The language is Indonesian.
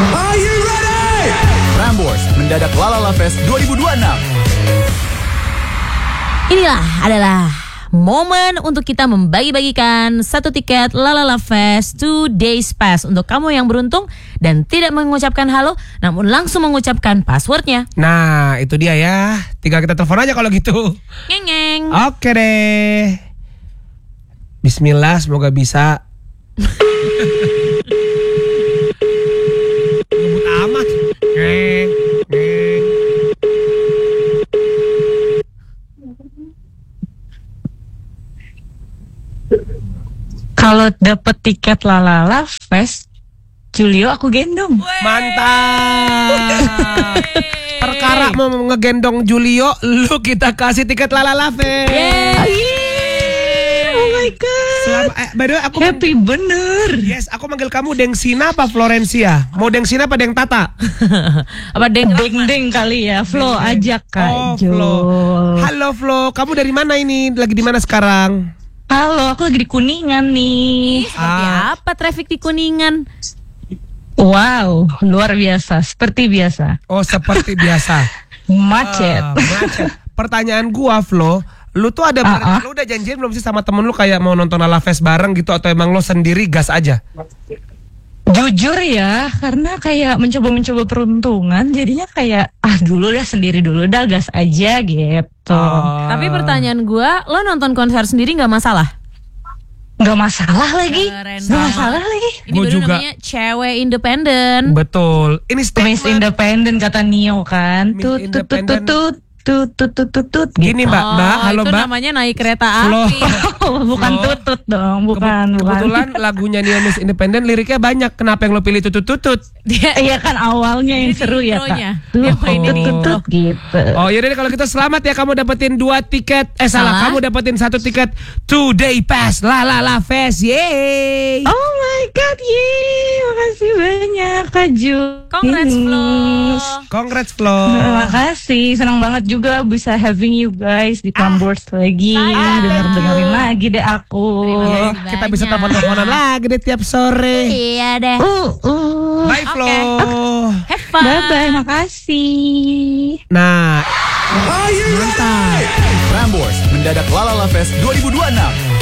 Are you ready? Prambors mendadak Lalala Fest 2026. Inilah adalah momen untuk kita membagi-bagikan satu tiket Lalala Fest 2 Days Pass untuk kamu yang beruntung dan tidak mengucapkan halo, namun langsung mengucapkan passwordnya. Nah, itu dia ya. Tinggal kita telepon aja kalau gitu. Ngeng. Oke deh. Bismillah, semoga bisa. Ngebut amat. Ngeng. Kalau dapet tiket Lalala Fest, Julio aku gendong. Mantap. Perkara mau ngegendong Julio, lu kita kasih tiket Lalala Fest. Oh my god. By the way, aku Happy bener. Yes, aku manggil kamu Dengsina apa Florencia? Mau Dengsina apa Deng Tata? Apa Deng? Deng kali ya. Flo ajak Kak Jo. Flo. Halo Flo, kamu dari mana ini? Lagi di mana sekarang? Halo, aku lagi di Kuningan nih. Seperti apa traffic di Kuningan? Wow, luar biasa. Seperti biasa. Oh, seperti biasa. Macet. Macet. Pertanyaan gua, Flo, lu tuh ada lu udah janjian belum sih sama temen lu kayak mau nonton Lalala Fest bareng gitu, atau emang lo sendiri gas aja? Jujur ya, karena kayak mencoba peruntungan, jadinya kayak dulu dah sendiri dulu dah gas aja gitu. Tapi pertanyaan gua, lo nonton konser sendiri nggak masalah? Nggak masalah lagi. Keren Nggak banget. masalah lagi. Ini Gua baru juga. namanya cewek independen. Betul. Ini Miss statement. Independent kata Nio kan. Miss Tut tut tut Independent. tut tut tut tut tut tut Gini gitu. Mbak, halo itu Mbak. namanya naik kereta Flo. api. Bukan Flo. tutut dong, bukan. Kebetulan lagunya Nio Miss Independent liriknya banyak. Kenapa yang lo pilih tutut-tutut? Dia Iya kan awalnya yang Ini seru ya intronya. Kak. Yang mainin Tut intro. tut gitu. Oh yaudah deh, kalau gitu selamat ya, kamu dapetin 2 tiket. Salah. Kamu dapetin 1 tiket 2 Day Pass Lalala Fest. Yeay. Oh my god, makasih banyak Kak Ju. Congrats Flo. Congrats Flo. Terima kasih, senang banget juga bisa having you guys di Prambors lagi. Dengerin lagi deh aku. Terima Yeay, kita bisa banyak. telepon-teleponan lagi deh tiap sore. Iya deh. Bye Flo. Have fun. Bye-bye, makasih. Nah, mantap. Prambors mendadak Lalala Fest 2026.